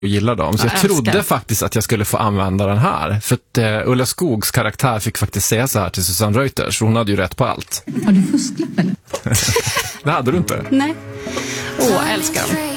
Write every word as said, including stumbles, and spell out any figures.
och gillar dem. Så jag, jag trodde faktiskt att jag skulle få använda den här. För att uh, Ulla Skogs karaktär fick faktiskt säga så här till Susanne Reuters. Hon hade ju rätt på allt. Har du fusklapp eller? Det hade du inte. Nej. Åh, oh, älskar dem.